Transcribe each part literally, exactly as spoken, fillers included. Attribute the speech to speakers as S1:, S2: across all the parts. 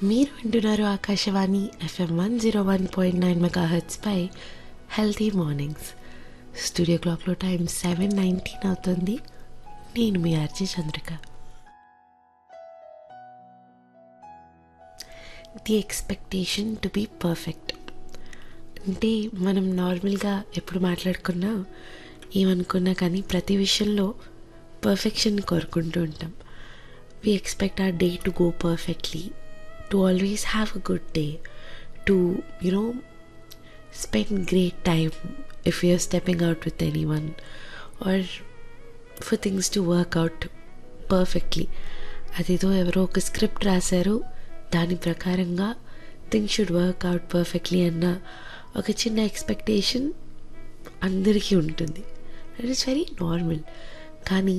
S1: మీరు వింటున్నారు Akashvani FM one zero one point nine mega హెర్ట్స్పై healthy mornings. Studio క్లాక్లో time seven nineteen అవుతుంది. నేను మీ RJ Chandrika. The expectation to be perfect అంటే మనం నార్మల్గా ఎప్పుడు మాట్లాడుకున్నా ఏమనుకున్నా కానీ ప్రతి విషయంలో పర్ఫెక్షన్ కోరుకుంటూ ఉంటాం. We expect are day to go perfectly, to always have a good day, to you know spend great time if you're stepping out with anyone, or for things to work out perfectly. అదేదో ఎవరో ఒక script రాశారు, దాని ప్రకారంగా things should work out perfectly అన్న ఒక చిన్న expectation అందరికీ ఉంటుంది. It is very normal. కానీ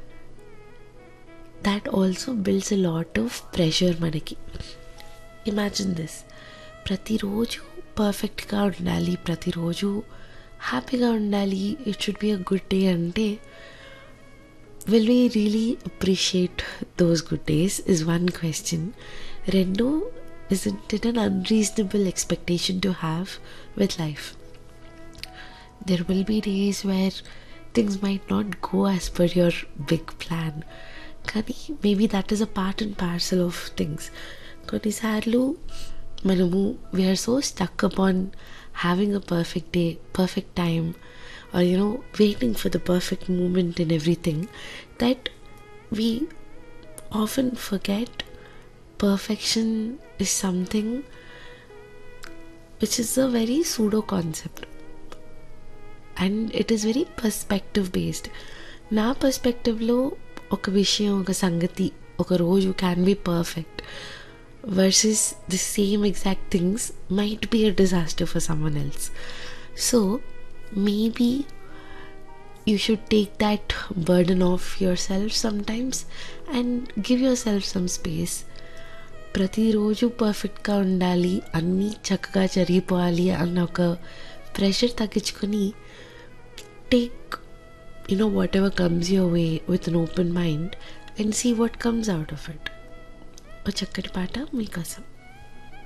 S1: that also builds a lot of pressure మనకి. ఇమాజిన్ దిస్, ప్రతిరోజు పర్ఫెక్ట్గా ఉండాలి, ప్రతిరోజు హ్యాపీగా ఉండాలి, it should be a good day అంటే will we really appreciate those good days is one question. రెండు, isn't it an unreasonable expectation to have with life? There will be days where things might not go as per your big plan, కానీ maybe that is a part and parcel of things. కొన్నిసార్లు మనము we are so stuck upon having a perfect day, perfect time, are you know waiting for the perfect moment in everything that we often forget perfection is something which is a very pseudo concept and it is very perspective based. నా పర్స్పెక్టివ్లో ఒక విషయం, ఒక సంగతి, ఒక రోజు can be perfect versus the same exact things might be a disaster for someone else. So maybe you should take that burden of your self sometimes and give your self some space. ప్రతిరోజు పర్ఫెక్ట్గా ఉండాలి, అన్నీ చక్కగా జరిగిపోవాలి అన్న ఒక pressure తగ్గించుకొని take you know whatever comes your way with an open mind and see what comes out of it. ఒక చక్కటి పాట మీకోసం.